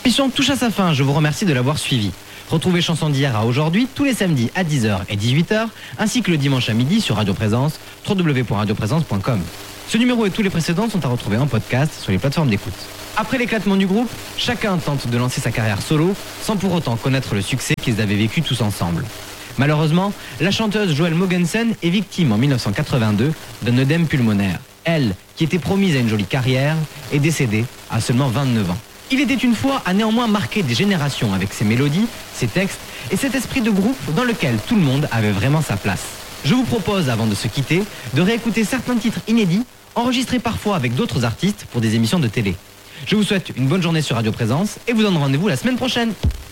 L'émission touche à sa fin, je vous remercie de l'avoir suivi. Retrouvez Chansons d'hier à aujourd'hui tous les samedis à 10h et 18h, ainsi que le dimanche à midi sur Radio Présence, www.radioprésence.com. Ce numéro et tous les précédents sont à retrouver en podcast sur les plateformes d'écoute. Après l'éclatement du groupe, chacun tente de lancer sa carrière solo, sans pour autant connaître le succès qu'ils avaient vécu tous ensemble. Malheureusement, la chanteuse Joelle Mogensen est victime en 1982 d'un œdème pulmonaire. Elle, qui était promise à une jolie carrière, est décédée à seulement 29 ans. Il était une fois a néanmoins marqué des générations avec ses mélodies, ses textes et cet esprit de groupe dans lequel tout le monde avait vraiment sa place. Je vous propose, avant de se quitter, de réécouter certains titres inédits, enregistrés parfois avec d'autres artistes pour des émissions de télé. Je vous souhaite une bonne journée sur Radio Présence et vous donne rendez-vous la semaine prochaine.